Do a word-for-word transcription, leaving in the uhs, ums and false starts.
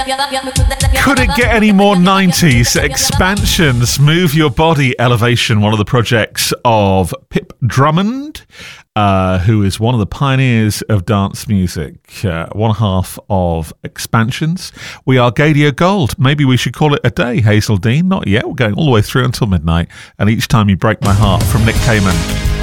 Could it get any more nineties? Expansions, Move Your Body, Elevation, one of the projects of Pip Drummond, uh, who is one of the pioneers of dance music, uh, one half of Expansions. We are Gadio Gold. Maybe we should call it a day, Hazel Dean. Not yet. We're going all the way through until midnight. And each time you break my heart, from Nick Kamen.